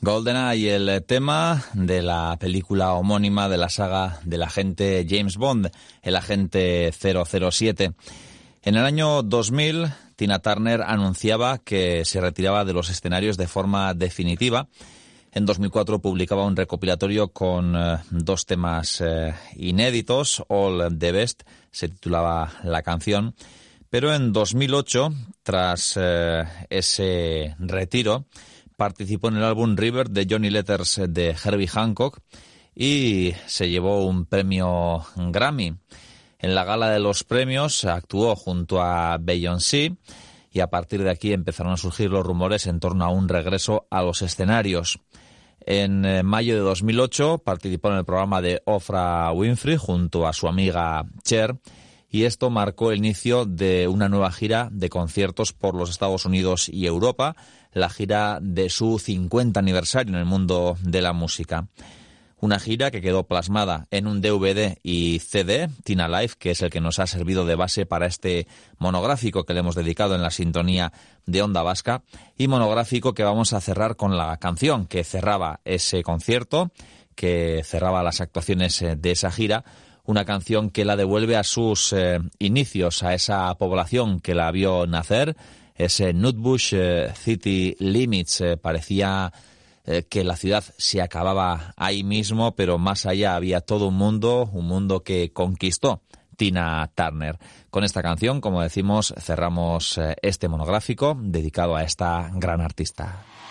GoldenEye, el tema de la película homónima de la saga del agente James Bond, el agente 007. En el año 2000, Tina Turner anunciaba que se retiraba de los escenarios de forma definitiva. En 2004 publicaba un recopilatorio con dos temas inéditos, All the Best, se titulaba la canción. Pero en 2008, tras ese retiro, participó en el álbum River de Johnny Letters de Herbie Hancock y se llevó un premio Grammy. En la gala de los premios actuó junto a Beyoncé y a partir de aquí empezaron a surgir los rumores en torno a un regreso a los escenarios. En mayo de 2008 participó en el programa de Oprah Winfrey junto a su amiga Cher y esto marcó el inicio de una nueva gira de conciertos por los Estados Unidos y Europa, la gira de su 50 aniversario en el mundo de la música. Una gira que quedó plasmada en un DVD y CD, Tina Live, que es el que nos ha servido de base para este monográfico que le hemos dedicado en la sintonía de Onda Vasca, y monográfico que vamos a cerrar con la canción que cerraba ese concierto, que cerraba las actuaciones de esa gira, una canción que la devuelve a sus inicios, a esa población que la vio nacer, ese Nutbush City Limits. Parecía que la ciudad se acababa ahí mismo, pero más allá había todo un mundo que conquistó Tina Turner. Con esta canción, como decimos, cerramos este monográfico dedicado a esta gran artista.